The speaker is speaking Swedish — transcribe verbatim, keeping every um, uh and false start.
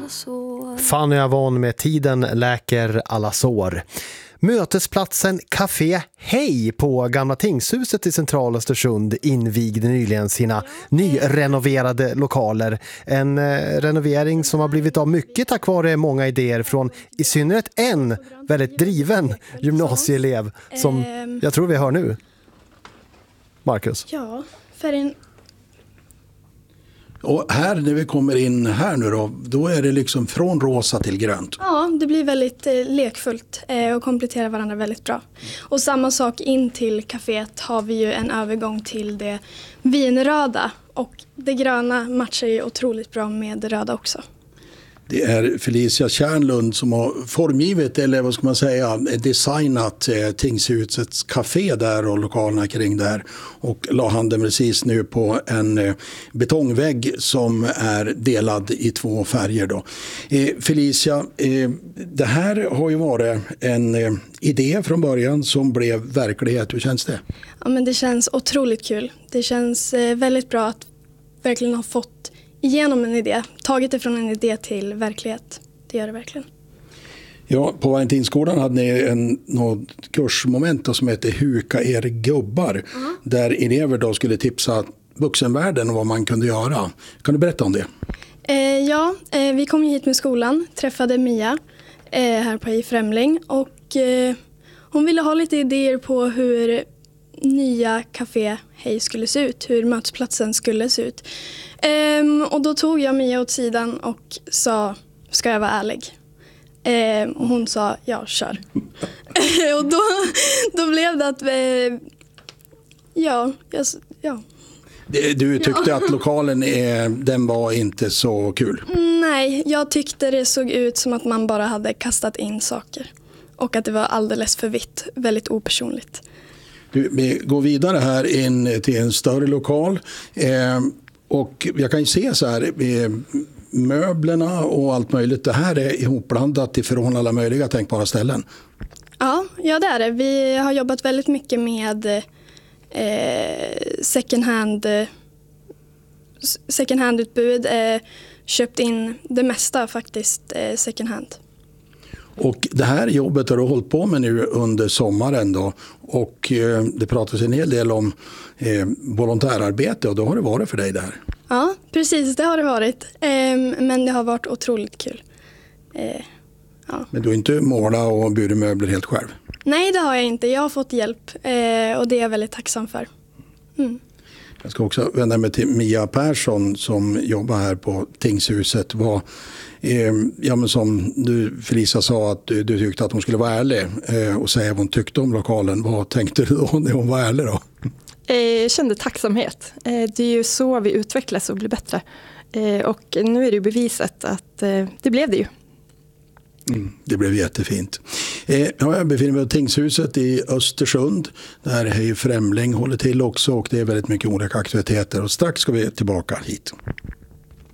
Fanny Avon med Tiden läker alla sår. Mötesplatsen Café Hej på Gamla Tingshuset i centrala Östersund invigde nyligen sina nyrenoverade lokaler. En eh, renovering som har blivit av mycket tack vare många idéer från i synnerhet en väldigt driven gymnasieelev som jag tror vi hör nu. Marcus. Ja, färgen. Och här när vi kommer in här nu då, då är det liksom från rosa till grönt. Ja, det blir väldigt eh, lekfullt eh, och kompletterar varandra väldigt bra. Och samma sak in till kaféet har vi ju en övergång till det vinröda. Och det gröna matchar ju otroligt bra med det röda också. Det är Felicia Kärnlund som har formgivit, eller vad ska man säga, designat eh, Tingshusets café där och lokalerna kring där. Och la handen precis nu på en eh, betongvägg som är delad i två färger då. Eh, Felicia, eh, det här har ju varit en eh, idé från början som blev verklighet. Hur känns det? Ja, men det känns otroligt kul. Det känns eh, väldigt bra att verkligen ha fått genom en idé, tagit det från en idé till verklighet. Det gör det verkligen. Ja, på Valentinsskolan hade ni en något kursmoment då som heter Huka er gubbar. Uh-huh. Där elever då skulle tipsa vuxenvärlden om vad man kunde göra. Kan du berätta om det? Eh, ja, eh, vi kom hit med skolan, träffade Mia eh, här på I Främling. Och eh, hon ville ha lite idéer på hur nya Café Hej skulle se ut, hur mötesplatsen skulle se ut. Ehm, och då tog jag Mia åt sidan och sa, ska jag vara ärlig? Ehm, och hon sa, ja, kör. och då, då blev det att, eh, ja, jag, ja. Du tyckte ja. att lokalen är, den var inte så kul? Nej, jag tyckte det såg ut som att man bara hade kastat in saker. Och att det var alldeles för vitt, väldigt opersonligt. Du, vi går vidare här in till en större lokal. Eh, och jag kan ju se så här, eh, möblerna och allt möjligt. Det här är ihopblandat ifrån alla möjliga tänkbara ställen. Ja, ja det är det. Vi har jobbat väldigt mycket med eh, second hand, second hand-utbud. Eh, köpt in det mesta faktiskt eh, second hand. Och det här jobbet har du hållit på med nu under sommaren då. Och eh, det pratas en hel del om eh, volontärarbete och då har det varit för dig där. Ja, precis, det har det varit. Eh, men det har varit otroligt kul. Eh, ja. Men du har inte målat och burit möbler helt själv? Nej, det har jag inte. Jag har fått hjälp eh, och det är jag väldigt tacksam för. Mm. Jag ska också vända mig till Mia Persson som jobbar här på Tingshuset. Var, eh, ja, men som du, Felicia sa, att du, du tyckte att hon skulle vara ärlig eh, och säga vad hon tyckte om lokalen. Vad tänkte du då när hon var ärlig då? Jag kände tacksamhet. Det är ju så vi utvecklas och blir bättre. Och nu är det ju beviset att det blev det ju. Mm, det blev jättefint. Eh, ja, jag befinner mig på Tingshuset i Östersund. Där Hej Främling håller till också och det är väldigt mycket olika aktiviteter. Och strax ska vi tillbaka hit.